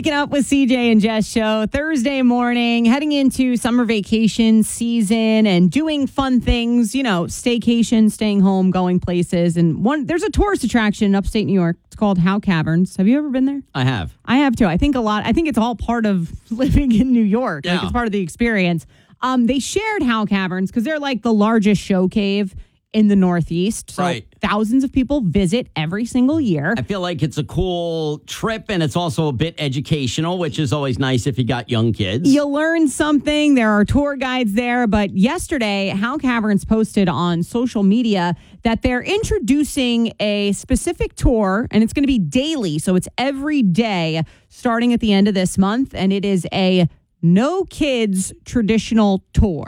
Waking Up with CJ and Jess show Thursday morning, heading into summer vacation season and doing fun things, staycation, staying home, going places. And there's a tourist attraction in upstate New York. It's called Howe Caverns. Have you ever been there? I have. I have too. I think it's all part of living in New York. Yeah. Like it's part of the experience. They shared Howe Caverns because they're like the largest show cave in the Northeast. So Right. Thousands of people visit every single year. I feel like it's a cool trip, and it's also a bit educational, which is always nice if you got young kids. You'll learn something. There are tour guides there. But yesterday, Howe Caverns posted on social media that they're introducing a specific tour, and it's going to be daily. So it's every day starting at the end of this month, and it is a no kids traditional tour.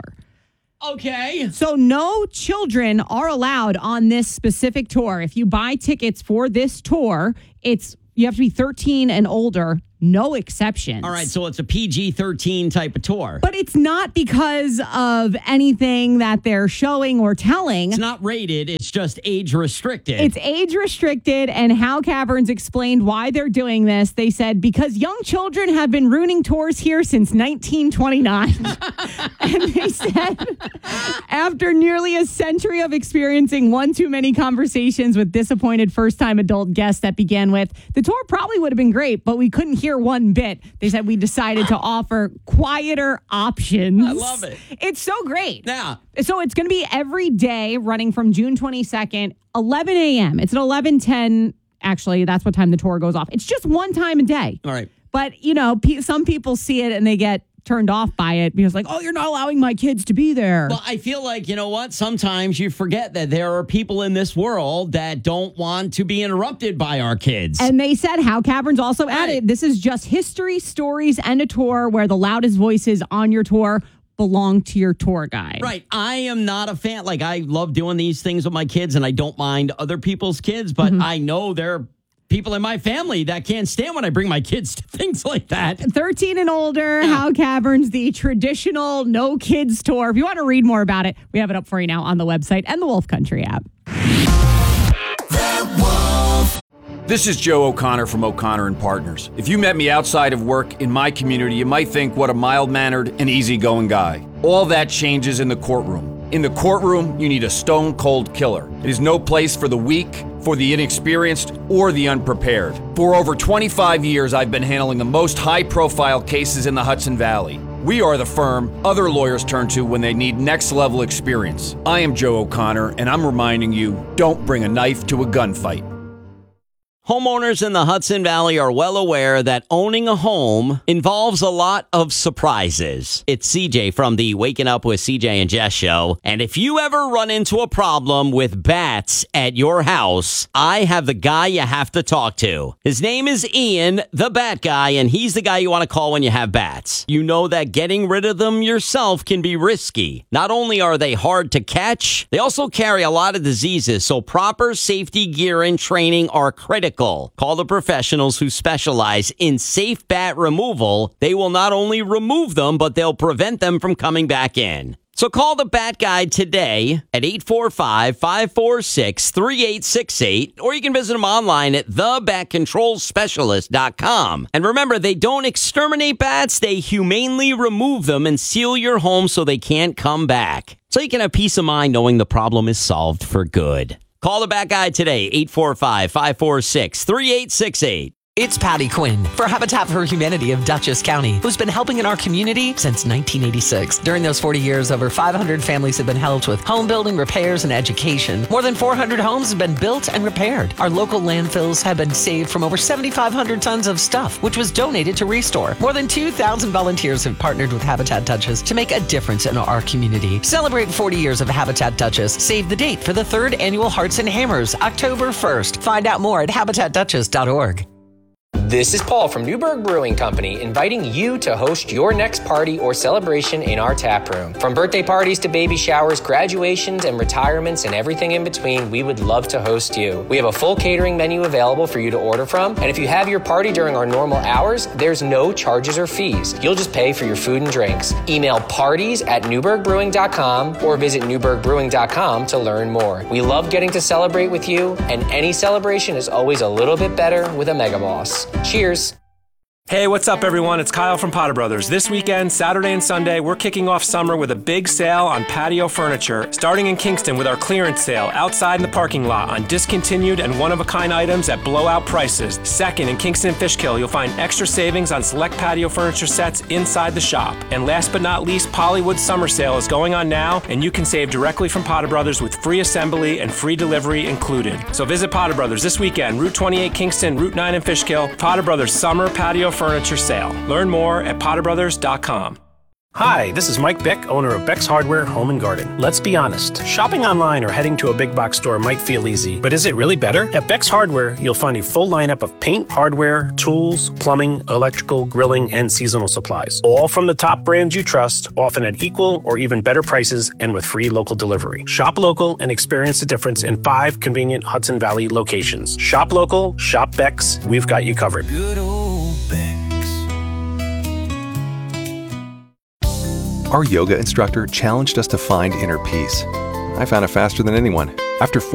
Okay. So no children are allowed on this specific tour. If you buy tickets for this tour, you have to be 13 and older, no exceptions. All right, so it's a PG-13 type of tour. But it's not because of anything that they're showing or telling. It's not rated, it's just age restricted. It's age restricted, and Howe Caverns explained why they're doing this. They said, because young children have been ruining tours here since 1929. And they said, after nearly a century of experiencing one too many conversations with disappointed first-time adult guests that began with, the tour probably would have been great, but we couldn't hear one bit. They said we decided to offer quieter options. I love it. It's so great. Yeah. So it's going to be every day running from June 22nd, 11 a.m. It's at 11:10. Actually, that's what time the tour goes off. It's just one time a day. All right. But, some people see it and they get turned off by it because you're not allowing my kids to be there. Well, I feel like, you know what? Sometimes you forget that there are people in this world that don't want to be interrupted by our kids. And they said Howe Caverns also added, this is just history, stories, and a tour where the loudest voices on your tour belong to your tour guide. Right. I am not a fan. I love doing these things with my kids, and I don't mind other people's kids, but I know there are people in my family that can't stand when I bring my kids to things like that. 13 and older, Howe Caverns, the traditional no kids tour. If you want to read more about it, we have it up for you now on the website and the Wolf Country app. This is Joe O'Connor from O'Connor & Partners. If you met me outside of work in my community, you might think what a mild-mannered and easygoing guy. All that changes in the courtroom. In the courtroom, you need a stone-cold killer. It is no place for the weak, for the inexperienced, or the unprepared. For over 25 years, I've been handling the most high-profile cases in the Hudson Valley. We are the firm other lawyers turn to when they need next-level experience. I am Joe O'Connor, and I'm reminding you, don't bring a knife to a gunfight. Homeowners in the Hudson Valley are well aware that owning a home involves a lot of surprises. It's CJ from the Waking Up with CJ and Jess show. And if you ever run into a problem with bats at your house, I have the guy you have to talk to. His name is Ian, the bat guy, and he's the guy you want to call when you have bats. You know that getting rid of them yourself can be risky. Not only are they hard to catch, they also carry a lot of diseases, so proper safety gear and training are critical. Call the professionals who specialize in safe bat removal. They will not only remove them, but they'll prevent them from coming back in. So call the Bat Guy today at 845-546-3868, or you can visit them online at thebatcontrolspecialist.com. And remember, they don't exterminate bats, they humanely remove them and seal your home so they can't come back. So you can have peace of mind knowing the problem is solved for good. Call the Bat Guy today, 845-546-3868. It's Patty Quinn for Habitat for Humanity of Dutchess County, who's been helping in our community since 1986. During those 40 years, over 500 families have been helped with home building, repairs, and education. More than 400 homes have been built and repaired. Our local landfills have been saved from over 7,500 tons of stuff, which was donated to Restore. More than 2,000 volunteers have partnered with Habitat Dutchess to make a difference in our community. Celebrate 40 years of Habitat Dutchess. Save the date for the 3rd annual Hearts and Hammers, October 1st. Find out more at habitatdutchess.org. This is Paul from Newberg Brewing Company, inviting you to host your next party or celebration in our tap room. From birthday parties to baby showers, graduations, and retirements, and everything in between, we would love to host you. We have a full catering menu available for you to order from, and if you have your party during our normal hours, there's no charges or fees. You'll just pay for your food and drinks. Email parties@newbergbrewing.com or visit newbergbrewing.com to learn more. We love getting to celebrate with you, and any celebration is always a little bit better with a Mega Boss. Cheers. Hey, what's up, everyone? It's Kyle from Potter Brothers. This weekend, Saturday and Sunday, we're kicking off summer with a big sale on patio furniture, starting in Kingston with our clearance sale outside in the parking lot on discontinued and one-of-a-kind items at blowout prices. Second, in Kingston and Fishkill, you'll find extra savings on select patio furniture sets inside the shop. And last but not least, Pollywood's summer sale is going on now, and you can save directly from Potter Brothers with free assembly and free delivery included. So visit Potter Brothers this weekend, Route 28 Kingston, Route 9 in Fishkill. Potter Brothers Summer Patio Furniture Sale. Learn more at potterbrothers.com. Hi, this is Mike Beck, owner of Beck's Hardware Home and Garden. Let's be honest, shopping online or heading to a big box store might feel easy, but is it really better? At Beck's Hardware, you'll find a full lineup of paint, hardware, tools, plumbing, electrical, grilling, and seasonal supplies. All from the top brands you trust, often at equal or even better prices and with free local delivery. Shop local and experience the difference in 5 convenient Hudson Valley locations. Shop local, shop Beck's, we've got you covered. Good old Beck's. Our yoga instructor challenged us to find inner peace. I found it faster than anyone. After